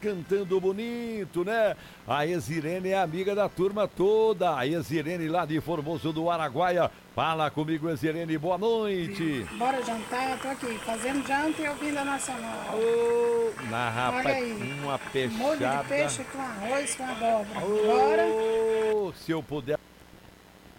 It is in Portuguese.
cantando bonito, né? A Exirene é amiga da turma toda. A Exirene lá de Formoso do Araguaia. Fala comigo, Exirene, boa noite. Bora jantar, tô aqui fazendo janta e ouvindo a Nacional. Rapaz, Olha aí, uma molho de peixada. peixe com arroz com abóbora. Bora? Se eu puder